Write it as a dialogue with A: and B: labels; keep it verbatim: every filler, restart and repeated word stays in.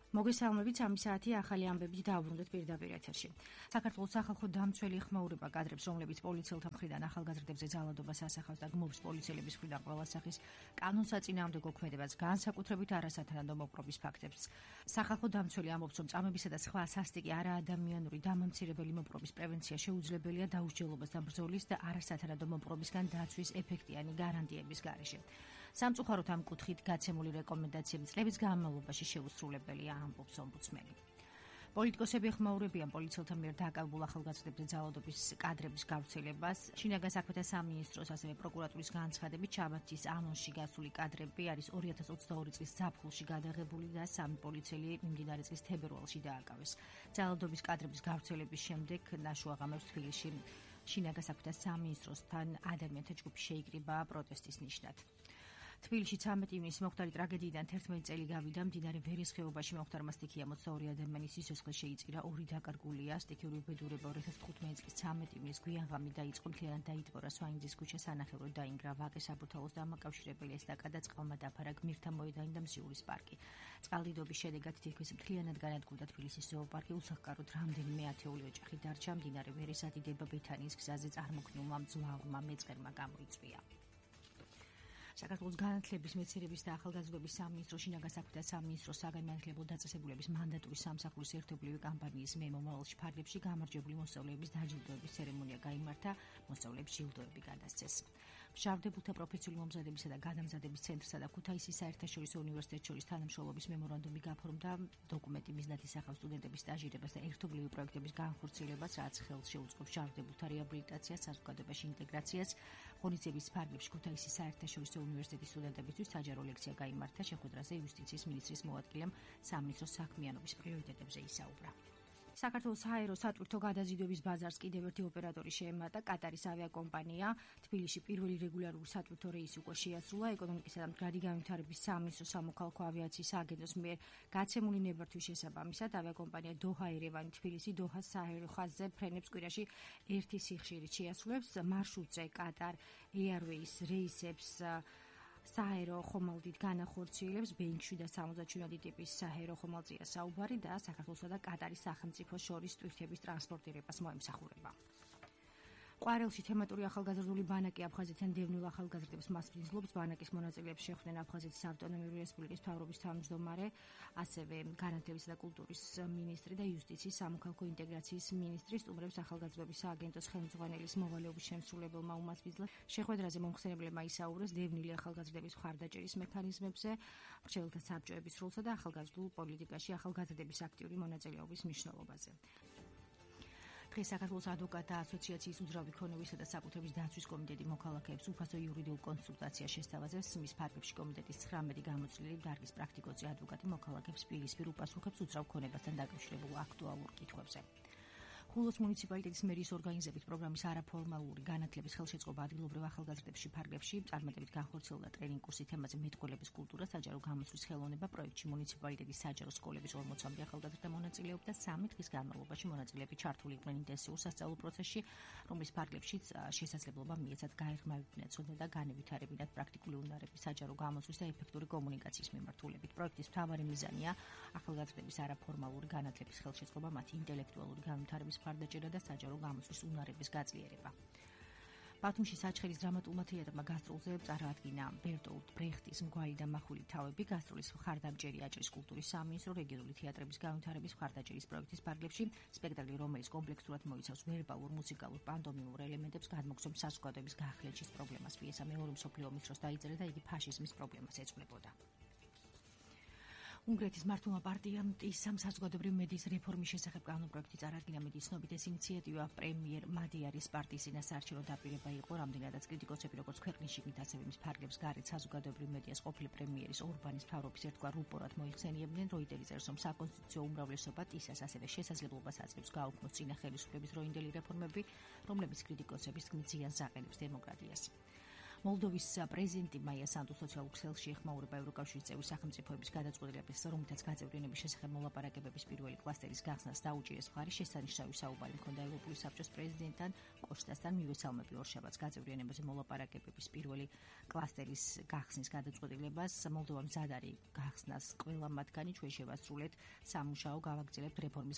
A: მოგესალმებით, სამი საათი ახალი ამბებით დავბრუნდეთ პირდაპირ ეთერში. საქართველოს სახალხო დამცველი ეხმაურება კადრებს, რომლებიც პოლიციელთა მხრიდან ახალგაზრდებზე ძალადობას ასახავს და გმობს პოლიციელების მხრიდან ყველა სახის კანონსაწინააღმდეგო ქმედებას, განსაკუთრებით არასათანადო მოპყრობის ფაქტებს. სახალხო დამცველი ამბობს, რომ წამებისა და სხვა სასტიკი არაადამიანური დამამცირებელი მოპყრობის პრევენცია შეუძლებელია დაუსჯელობასთან ბრძოლის და არასათანადო მოპყრობისგან დაცვის ეფექტიანი გარანტიების გარეშე. სამწუხაროდ ამ კუთხით გაცემული რეკომენდაციები წლების განმავლობაში შეუსრულებელია. ამბობს ომბუდსმენი. პოლიტიკოსები ეხმაურებიან პოლიციელთა მიერ დაკავებულ ახალგაზრდებზე ძალადობის კადრების გავრცელებას. შინაგან საქმეთა სამინისტროს, ასევე პროკურატურის განცხადებით, ჩაბათის ანონსში გასული კადრები არის ორი ათას ოცდაორი წლის ზაფხულში გადაღებული და სამი პოლიციელი მიმდინარე წლის თებერვალში დააკავეს. ძალადობის კადრების გავრცელების შემდეგ ნაშუაღამებს თბილისში შინაგან საქმეთა სამინისტროსთან ადამიანთა ჯგუფი შეიკრიბა პროტესტის ნიშნად. თბილისში ცამეტი ივნისის მომხდარი ტრაგედიიდან თერთმეტი წელი გავიდა. მდინარე ვერის ხეობაში მომხდარმა სტიქია ოცდაორი ადამიანის სიცოცხლე შეიწირა, ორი დაკარგულია. სტიქიური უბედურება ორი ათას თხუთმეტი წლის ცამეტი ივნისს გვიანღამით დაიწყო, მთლიანად დაიტბორა სვაინძის ქუჩა, სანახევროდ დაინგრა ვაკე საბურთალოს დამაკავშირებელი ესტაკადა, წყალმა დაფარა, გმირთა მოედანი და მსიურის პარკი. წყალდიდობის შედეგად თითქმის მთლიანად განადგურდა თბილისის ზოოპარკი, უსახკაროდ რამდენიმე ათეული ოჯახი დარჩა. მდინარე ვერის ადიდება ბეთანიის გზაზე წარმოქმნილმა მძლავრმა მეწყერმა გამოიწვია. საქართველოს განათლების, მეცნიერების და ახალგაზრდობის სამინისტრო, შინაგან საქმეთა სამინისტროს საგანმანათლებლო დაწესებულების მანდატური სამსახურის ერთობლივი კამპანიის მე მომავალში ფარგლებში გამარჯვებული მოსწავლეების დაჯილდოების ცერემონია გაიმართა, მოსწავლეებს ჯილდოები გადასცეს. მშავდებულთა პროფესიული მომზადებისა და გადამზადების ცენტრსა და ქუთაისის საერთაშორისო უნივერსიტეტს შორის თანამშრომლობის მემორანდუმი გაფორმდა. დოკუმენტი მიზნად ისახავს სტუდენტების სტაჟირებას და ერთობლივი პროექტების განხორციელებას, რაც ხელს შეუწყობს მშავდებულთა რეაბილიტაციას, საზოგადოებაში ინტეგრაციას. ღონისძიების ფარგლებში ქუთაისის საერთაშორისო უნივერსიტეტის სტუდენტებისთვის საჯარო ლექცია გაიმართა. შეხვედრაზე იუსტიციის მინისტრის მოადგილემ სამინისტროს საქმიანობის პრიორიტეტებზე ისაუბრა. საქართველოს სააერო სატვირთო გადაზიდვების ბაზარს კიდევ ერთი ოპერატორი შეემატა. კატარის ავიაკომპანია. თბილისში პირველი რეგულარული სატვირთო რეისი უკვე შეასრულა. ეკონომიკისა და მდგრადი განვითარების სამინისტროს სამოქალაქო ავიაციის აგენტოს მიერ გაცემული ნებართვის შესაბამისად ავიაკომპანია დოჰა ერევანი თბილისი დოჰას სააერო ხაზზე ფრენებს კვირაში ერთი სიხშირით შეასრულებს. მარშრუტზე კატარ ეარვეის რეისებს სააერო ხომალდით განახორციელებს. ბეინგ შვიდას სამოცდაშვიდი ტიპის სააერო ხომალდზეა საუბარი და საქართველოსა და კატარის სახელმწიფოს შორის ტვირთების ტრანსპორტირებას მოემსახურება. ყვარელში თემატური ახალგაზრდული ბანაკი აფხაზეთთან დევნილ ახალგაზრდებს მასპინძლობს. ბანაკის მონაწილეებს შეხვდნენ აფხაზეთის ავტონომიური რესპუბლიკის მთავრობის თავმჯდომარე, ასევე განათლებისა და კულტურის მინისტრი და იუსტიციის სამოქალაქო ინტეგრაციის მინისტრი. სტუმრებს ახალგაზრდობის სააგენტოს ხელმძღვანელის მოვალეობის შემსრულებელმა უმასპინძლა. შეხვედრაზე მომხსენებლებმა ისაუბრეს დევნილი ახალგაზრდების მხარდაჭერის მექანიზმებზე, მრჩეველთა საბჭოების როლსა და ახალგაზრდულ პოლიტიკაში ახალგაზრდების აქტიური მონაწილეობის მნიშვნელობაზე. დღეს საქართველოს ადვოკატთა ასოციაციის უძრავი ქონებისა და საკუთრების დაცვის კომიტეტი მოქალაქეებს უფასო იურიდიულ კონსულტაციას შესთავაზებს. მის ფარგლებში კომიტეტის ცხრამეტი გამოცვლილი დარგის პრაქტიკოცი ადვოკატი მოქალაქეებს პირისპირ უპასუხებს უძრავ ქონებასთან დაკავშირებულ აქტუალურ კითხვებზე. ხულოს მუნიციპალიტეტის მერის ორგანიზებით პროგრამის არაფორმალური განათლების ხელშეწყობა ადგილობრივ ახალგაზრდებში ფარგლებში წარმატებით განხორციელდა ტრენინგ კურსი თემაზე მეტყველების კულტურა, საჯარო გამოცვლის ხელოვნება. პროექტში მუნიციპალიტეტის საჯარო სკოლების ორმოცამდე ახალგაზრდა მონაწილეობდა. სამი დღის განმავლობაში მონაწილეები ჩართული იყვნენ ინტენსიურ სასწავლო პროცესში, რომლის ფარგლებშიც შესაძლებლობა მიეცათ გაეღმავებინათ ცოდნა და განევითარებინათ პრაქტიკული უნარების, საჯარო გამოცვლის და ეფექტური კომუნიკაციის მიმართულებით. პროექტის მთავარი მიზანია ახალგაზრდების არაფორმალური განათლების ხელშეწყობა, მათი ინტელექტუალური განვითარების მხარდაჭერა და საჯარო გამოცვლის უნარების გაძლიერება. ბათუმში საჩხერის დრამატულმა თეატრმა გასტროლზე წარადგინა ბერტოლტ ბრეხტის მგვარი და მახული თავები. გასტროლის მხარდამჭერი აჭრის კულტურის სამინისტრო რეგიონული თეატრების განვითარების მხარდაჭერის პროექტის ფარგლებში სპექტაკლი, რომელიც კომპლექსურად მოიცავს ვერბალურ, მუსიკალურ, პანტომიმურ ელემენტებს, გადმოგცემს საზოგადოების გახლეჩის პრობლემას. პიესა მეორე მსოფლიო ომის დროს დაიწერა და იგი ფაშიზმის პრობლემას ეძღვნება. უნგრეთის მართლმა პარტიამ ისამ საზოგადოებრივი მედიის რეფორმის შესახებ კანონპროექტი წარადგინა. მედიის ცნობით ეს ინიციატივა პრემიერ მადიარის პარტიის წინასაარჩევნო დაპირება იყო. რამდენადაც კრიტიკოსები როგორც ქვეყნის შიგნით, ასევე მის ფარგლებს გარეთ საზოგადოებრივი მედიას ყოფილი პრემიერის ორბანის მთავრობის ერთგვარ რუპორად მოიხსენიებდნენ. როიტერი წერს, რომ საკონსტიტუციო უმრავლესობა ტისას ასევე შესაძლებლობას აძლევს გაუქმოს წინა ხელისუფლების დროინდელი რეფორმები, რომლებიც კრიტიკოსების თქმით ზიანს აყენებს დემოკრატიას. მოლდოვის პრეზიდენტი მაია სანდუ სოციალურ ქსელში ეხმაურება ევროკავშირის წევრი სახელმწიფოების გადაწყვეტილებას, რომლითაც გაწევრიანების შესახებ მოლაპარაკებების პირველი კლასტერის გახსნას დაუჭირეს მხარი. შესანიშნავი საუბარი მქონდა ევროპული საბჭოს პრეზიდენტთან კოშტასთან. მივე ცალმები ორშაბათს გაწევრიანებაზე მოლაპარაკებების პირველი კლასტერის გახსნის გადაწყვეტილებას. მოლდოვა მზად არის გახსნას ყველა მათგანი. ჩვენ შევასრულეთ სამუშაო, გავაგრძელებთ რეფორმის